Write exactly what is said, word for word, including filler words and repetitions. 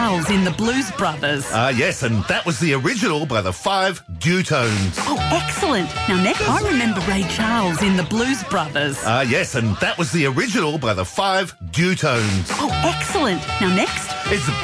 Charles in the Blues Brothers. Ah, yes, and that was the original by the Five Dutones. Oh, excellent. Now, next, I remember Ray Charles in the Blues Brothers. Ah, yes, and that was the original by the Five Dutones. Oh, excellent. Now, next. It's the